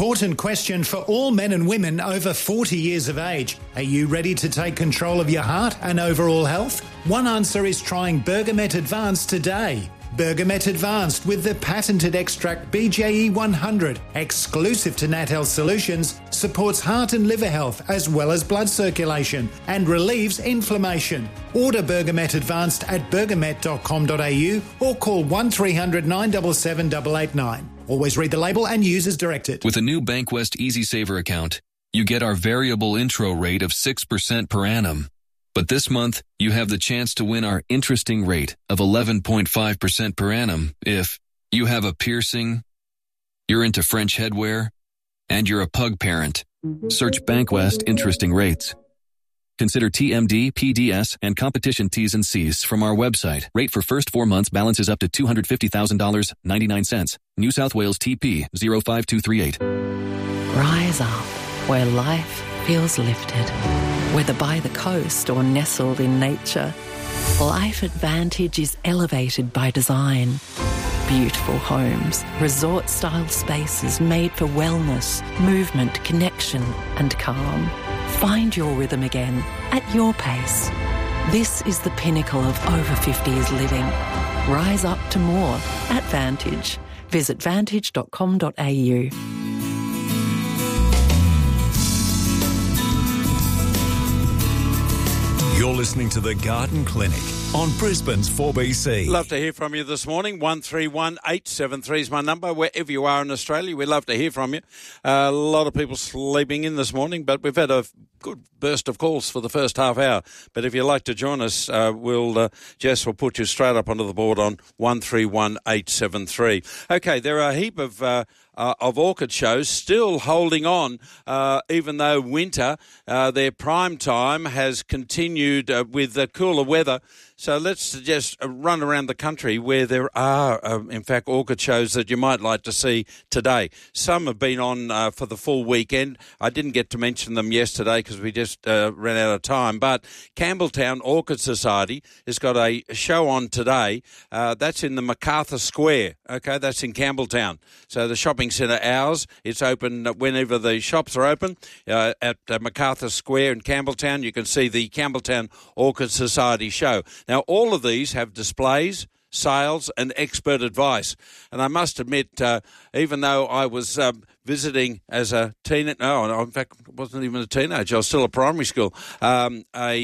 important question for all men and women over 40 years of age. Are you ready to take control of your heart and overall health? One answer is trying Bergamet Advanced today. Bergamet Advanced with the patented extract BJE 100, exclusive to Nat Health Solutions, supports heart and liver health as well as blood circulation and relieves inflammation. Order Bergamet Advanced at bergamet.com.au or call 1300 977 889. Always read the label and use as directed. With a new Bankwest EasySaver account, you get our variable intro rate of 6% per annum. But this month, you have the chance to win our interesting rate of 11.5% per annum if you have a piercing, you're into French headwear, and you're a pug parent. Search Bankwest Interesting Rates. Consider TMD, PDS, and competition T's and C's from our website. Rate for first 4 months balances up to $250,000, 99 cents. New South Wales TP 05238. Rise up where life feels lifted. Whether by the coast or nestled in nature, Life Advantage is elevated by design. Beautiful homes, resort-style spaces made for wellness, movement, connection and calm. Find your rhythm again at your pace. This is the pinnacle of over 50s living. Rise up to more at Vantage. Visit vantage.com.au. You're listening to The Garden Clinic on Brisbane's 4BC. Love to hear from you this morning. 131873 is my number. Wherever you are in Australia, we'd love to hear from you. A lot of people sleeping in this morning, but we've had a good burst of calls for the first half hour. But if you'd like to join us, Jess will put you straight up onto the board on 131873. Okay, there are a heap of orchid shows still holding on, even though winter, their prime time has continued with the cooler weather. So let's just run around the country where there are, in fact, orchid shows that you might like to see today. Some have been on for the full weekend. I didn't get to mention them yesterday because we just ran out of time. But Campbelltown Orchid Society has got a show on today. That's in the MacArthur Square. Okay, that's in Campbelltown. So the shopping centre hours, it's open whenever the shops are open. At MacArthur Square in Campbelltown, you can see the Campbelltown Orchid Society show. Now, all of these have displays, sales and expert advice. And I must admit, even though I was visiting as a teenager, no, in fact, I wasn't even a teenager, I was still at primary school, an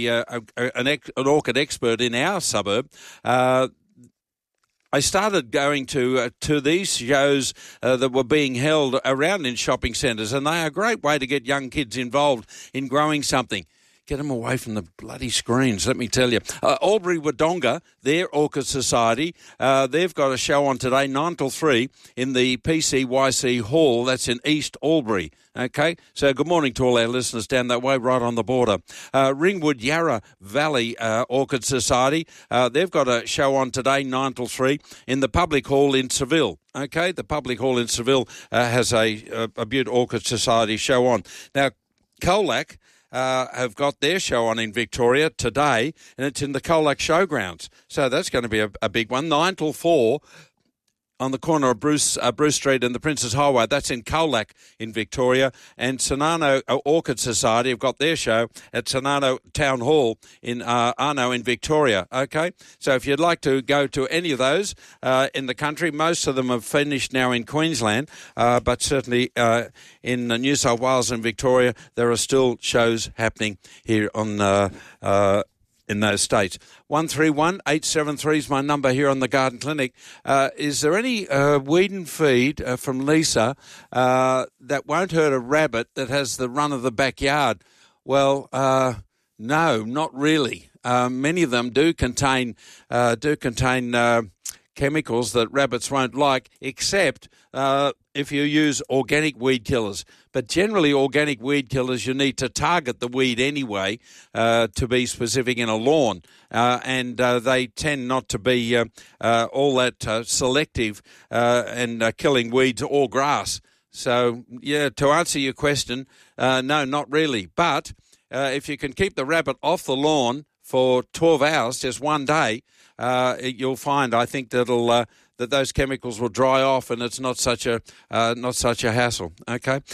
orchid expert in our suburb, I started going to these shows that were being held around in shopping centres, and they are a great way to get young kids involved in growing something. Get them away from the bloody screens, let me tell you. Albury Wodonga, their Orchid Society, they've got a show on today, 9 till 3, in the PCYC Hall. That's in East Albury. Okay, so good morning to all our listeners down that way, right on the border. Ringwood Yarra Valley Orchid Society, they've got a show on today, 9 till 3, in the Public Hall in Seville. Okay, the Public Hall in Seville has a Butte Orchid Society show on. Now, Colac have got their show on in Victoria today, and it's in the Colac Showgrounds. So that's going to be a big one, 9 till 4 on the corner of Bruce Street and the Princes Highway. That's in Colac in Victoria. And Cernano Orchid Society have got their show at Cernano Town Hall in Arno in Victoria. Okay, so if you'd like to go to any of those in the country, most of them have finished now in Queensland, but certainly in New South Wales and Victoria, there are still shows happening here on in those states. 131873 is my number here on the Garden Clinic. Is there any weed and feed from Lisa that won't hurt a rabbit that has the run of the backyard? Well, no, not really. Many of them do contain chemicals that rabbits won't like, except if you use organic weed killers. But generally, organic weed killers, you need to target the weed anyway to be specific in a lawn. And they tend not to be all that selective and killing weeds or grass. So, yeah, to answer your question, no, not really. But if you can keep the rabbit off the lawn for 12 hours, just one day, you'll find, I think, that those chemicals will dry off, and it's not such a hassle. Okay,